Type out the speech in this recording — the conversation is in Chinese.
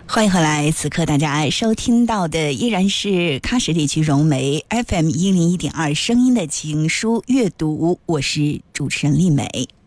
欢迎回来，此刻大家收听到的依然是喀什地区融媒 FM101.2声音的情书阅读，我是主持人丽美。